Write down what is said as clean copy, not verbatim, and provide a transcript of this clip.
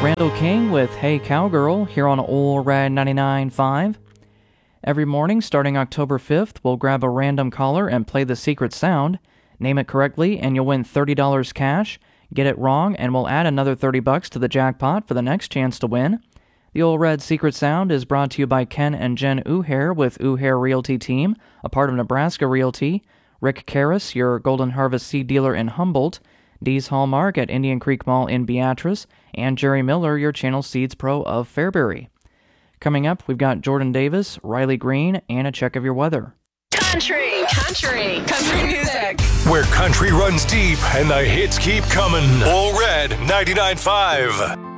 Randall King with Hey Cowgirl here on Old Red 99.5. Every morning starting October 5th, we'll grab a random caller and play the secret sound. Name it correctly and you'll win $30 cash. Get it wrong and we'll add another $30 to the jackpot for the next chance to win. The Old Red Secret Sound is brought to you by Ken and Jen Uhair with Uhair Realty Team, a part of Nebraska Realty. Rick Karras, your Golden Harvest seed dealer in Humboldt. Dee's Hallmark at Indian Creek Mall in Beatrice, and Jerry Miller, your Channel Seeds Pro of Fairbury. Coming up, we've got Jordan Davis, Riley Green, and a check of your weather. Country music. Where country runs deep and the hits keep coming. All Red 99.5.